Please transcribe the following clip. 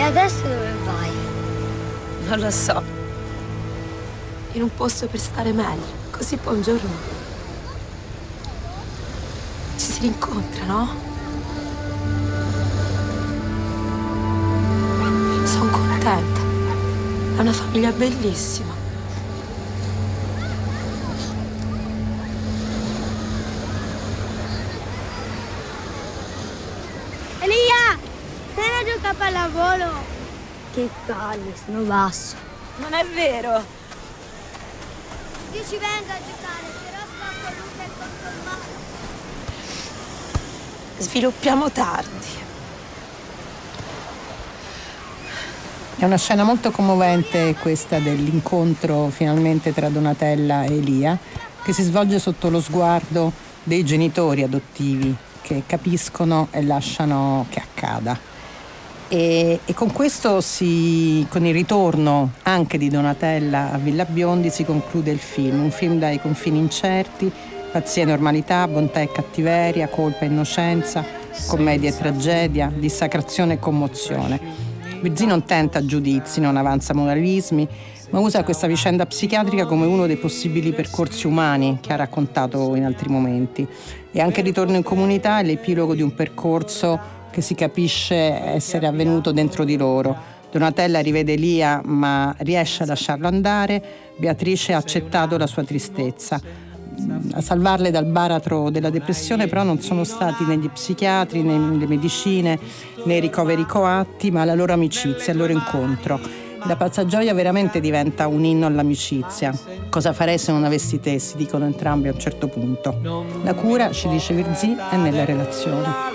adesso dove vai? Non lo so. In un posto per stare meglio. Così poi un giorno ci si rincontra, no? Sono contenta. È una famiglia bellissima. Elia! Sei a giocare a pallavolo? Che palle, sono basso. Non è vero. Io ci vengo a giocare, però sto con Luca e con Tommaso. Sviluppiamo tardi. È una scena molto commovente questa dell'incontro finalmente tra Donatella e Elia, che si svolge sotto lo sguardo dei genitori adottivi che capiscono e lasciano che accada. E con questo con il ritorno anche di Donatella a Villa Biondi si conclude il film, un film dai confini incerti, pazzia e normalità, bontà e cattiveria, colpa e innocenza, commedia e tragedia, dissacrazione e commozione. Virzì non tenta giudizi, non avanza moralismi, ma usa questa vicenda psichiatrica come uno dei possibili percorsi umani che ha raccontato in altri momenti. E anche il ritorno in comunità è l'epilogo di un percorso che si capisce essere avvenuto dentro di loro. Donatella rivede Elia ma riesce a lasciarlo andare, Beatrice ha accettato la sua tristezza. A salvarle dal baratro della depressione però non sono stati né gli psichiatri, né le medicine, né i ricoveri coatti, ma la loro amicizia, il loro incontro. La Pazzagioia veramente diventa un inno all'amicizia. Cosa farei se non avessi te, si dicono entrambi a un certo punto. La cura, ci dice Virzì, è nella relazione.